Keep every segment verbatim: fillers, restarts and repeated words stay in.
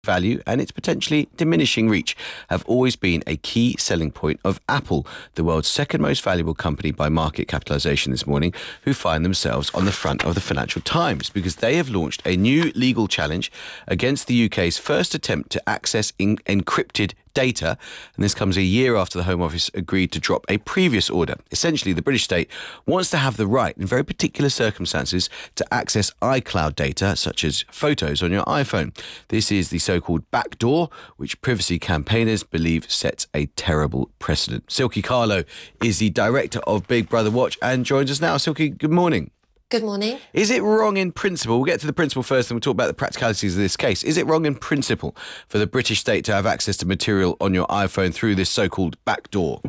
value and its potentially diminishing reach have always been a key selling point of Apple, the world's second most valuable company by market capitalization this morning, who find themselves on the front of the Financial Times because they have launched a new legal challenge against the U K's first attempt to access in- encrypted data, and this comes a year after the Home Office agreed to drop a previous order. Essentially, the British state wants to have the right, in very particular circumstances, to access iCloud data, such as photos on your iPhone. This is the so-called backdoor, which privacy campaigners believe sets a terrible precedent. Silkie Carlo is the director of Big Brother Watch and joins us now. Silkie, good morning. Good morning. Is it wrong in principle, we'll get to the principle first and we'll talk about the practicalities of this case, is it wrong in principle for the British state to have access to material on your iPhone through this so-called backdoor?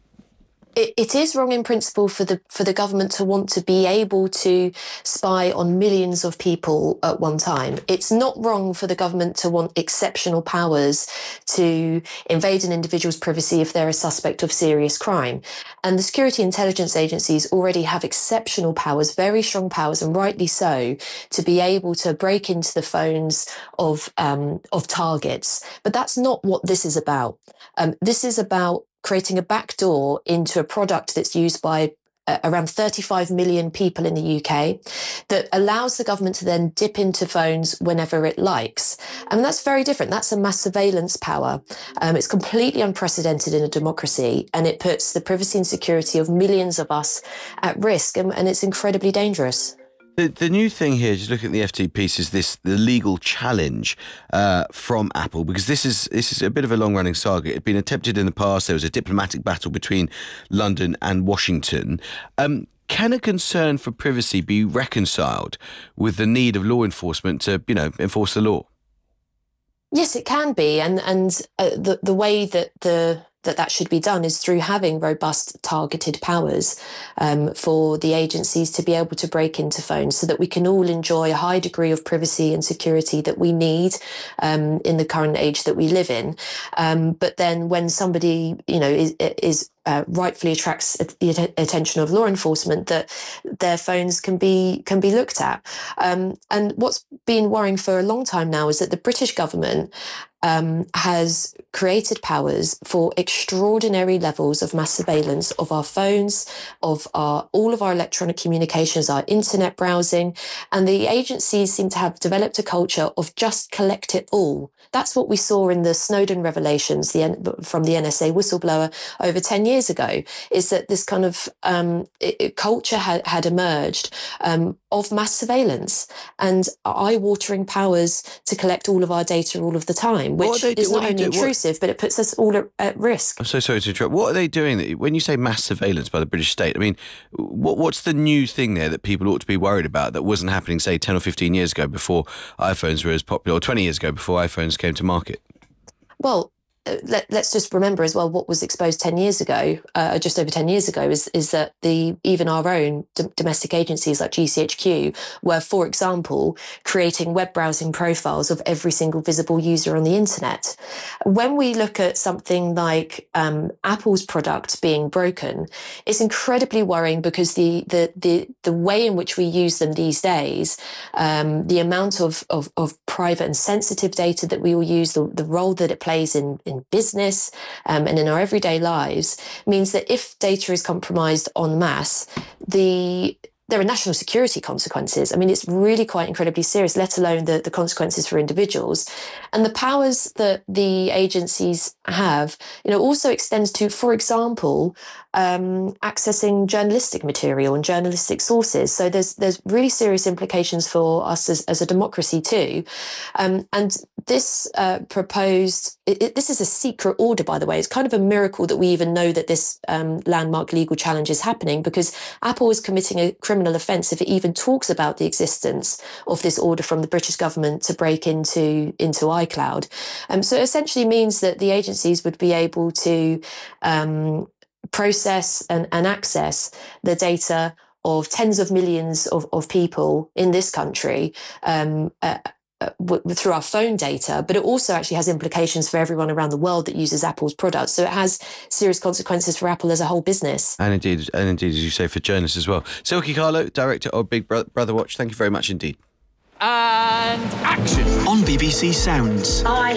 It, it is wrong in principle for the for the government to want to be able to spy on millions of people at one time. It's not wrong for the government to want exceptional powers to invade an individual's privacy if they're a suspect of serious crime. And the security intelligence agencies already have exceptional powers, very strong powers, and rightly so, to be able to break into the phones of um, of targets. But that's not what this is about. Um, this is about creating a backdoor into a product that's used by uh, around thirty-five million people in the U K that allows the government to then dip into phones whenever it likes. I mean, that's very different. That's a mass surveillance power. Um, it's completely unprecedented in a democracy, and it puts the privacy and security of millions of us at risk, and, and it's incredibly dangerous. The, the new thing here, just looking at the F T piece, is this the legal challenge uh, from Apple, because this is this is a bit of a long-running saga. It had been attempted in the past. There was a diplomatic battle between London and Washington. Um, can a concern for privacy be reconciled with the need of law enforcement to, you know, enforce the law? Yes, it can be, and and uh, the the way that the that that should be done is through having robust targeted powers um, for the agencies to be able to break into phones so that we can all enjoy a high degree of privacy and security that we need um, in the current age that we live in. Um, but then when somebody, you know, is, is Uh, rightfully attracts the att- attention of law enforcement, that their phones can be can be looked at. Um, and what's been worrying for a long time now is that the British government um, has created powers for extraordinary levels of mass surveillance of our phones, of our all of our electronic communications, our internet browsing, and the agencies seem to have developed a culture of just collect it all. That's what we saw in the Snowden revelations the, from the N S A whistleblower over ten years ago, is that this kind of um, it, it, culture had, had emerged um, of mass surveillance and eye-watering powers to collect all of our data all of the time, which do, is not only do, intrusive, what? but it puts us all at, at risk. I'm so sorry to interrupt. What are they doing? That, when you say mass surveillance by the British state, I mean, what, what's the new thing there that people ought to be worried about that wasn't happening, say, ten or fifteen years ago before iPhones were as popular, or twenty years ago before iPhones came to market? Well, Let, let's just remember as well what was exposed ten years ago, uh, just over ten years ago, is, is that the even our own d- domestic agencies like G C H Q were, for example, creating web browsing profiles of every single visible user on the internet. When we look at something like um, Apple's product being broken, it's incredibly worrying because the the the, the way in which we use them these days, um, the amount of, of, of private and sensitive data that we all use, the, the role that it plays in, in in business um, and in our everyday lives, means that if data is compromised en masse, the there are national security consequences. I mean, it's really quite incredibly serious, let alone the, the consequences for individuals. And the powers that the agencies have, you know, also extends to, for example, um, accessing journalistic material and journalistic sources. So there's there's really serious implications for us as, as a democracy too. Um, and this uh, proposed, it, it, this is a secret order, by the way. It's kind of a miracle that we even know that this um, landmark legal challenge is happening, because Apple is committing a criminal offence if it even talks about the existence of this order from the British government to break into, into iCloud. Um, so it essentially means that the agencies would be able to um, process and, and access the data of tens of millions of, of people in this country um, uh, uh, w- through our phone data, but it also actually has implications for everyone around the world that uses Apple's products. So it has serious consequences for Apple as a whole business. And indeed, and indeed, as you say, for journalists as well. Silkie Carlo, director of Big Brother Watch, thank you very much indeed. And action. On B B C Sounds. I